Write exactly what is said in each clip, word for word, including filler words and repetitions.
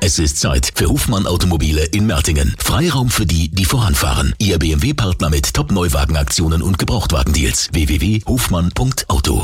Es ist Zeit für Hofmann Automobile in Mertingen. Freiraum für die, die voranfahren. Ihr B M W-Partner mit Top-Neuwagenaktionen und Gebrauchtwagendeals. w w w punkt hofmann punkt auto.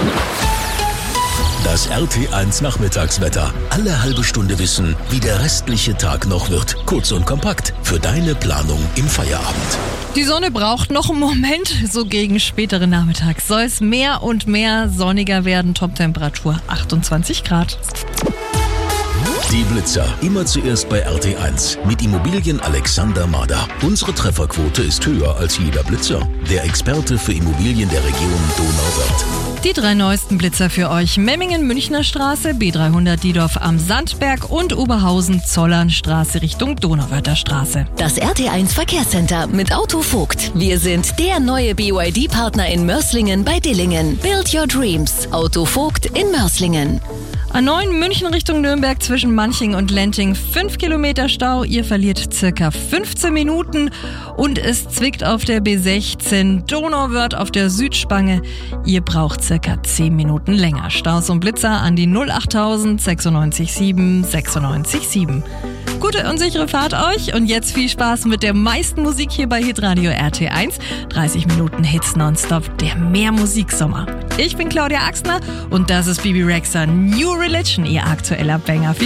Das R T eins Nachmittagswetter. Alle halbe Stunde wissen, wie der restliche Tag noch wird. Kurz und kompakt für deine Planung im Feierabend. Die Sonne braucht noch einen Moment. So gegen spätere Nachmittag soll es mehr und mehr sonniger werden. Toptemperatur achtundzwanzig Grad. Die Blitzer. Immer zuerst bei R T eins. Mit Immobilien Alexander Mader. Unsere Trefferquote ist höher als jeder Blitzer. Der Experte für Immobilien der Region Donauwörth. Die drei neuesten Blitzer für euch. Memmingen, Münchner Straße, B dreihundert Diedorf am Sandberg und Oberhausen, Zollernstraße Richtung Donauwörther Straße. Das R T eins Verkehrscenter mit Autovogt. Wir sind der neue B Y D-Partner in Mörslingen bei Dillingen. Build your dreams. Autovogt in Mörslingen. A neun München Richtung Nürnberg zwischen Manching und Lenting. fünf Kilometer Stau. Ihr verliert circa fünfzehn Minuten. Und es zwickt auf der B sechzehn Donauwörth auf der Südspange. Ihr braucht circa zehn Minuten länger. Staus und Blitzer an die null achttausend sechsundneunzig sieben sechsundneunzig sieben. Gute und sichere Fahrt euch und jetzt viel Spaß mit der meisten Musik hier bei Hitradio R T eins. dreißig Minuten Hits nonstop, der Mehrmusiksommer. Ich bin Claudia Axner und das ist Bibi Rexha, New Religion, ihr aktueller Banger.